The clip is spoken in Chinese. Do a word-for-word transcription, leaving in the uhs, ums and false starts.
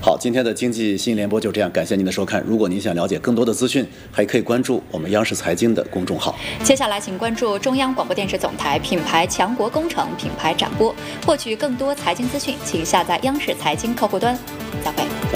好，今天的经济新联播就这样，感谢您的收看。如果您想了解更多的资讯，还可以关注我们央视财经的公众号。 接下来，请关注中央广播电视总台品牌强国工程品牌展播，获取更多财经资讯，请下载央视财经客户端。再会。